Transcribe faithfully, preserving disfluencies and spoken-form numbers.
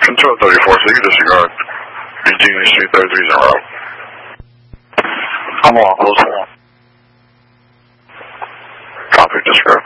Control thirty-four, so you can disregard. Virginia Street, thirty-three is en route. I'm on, close one. Copy, disregard.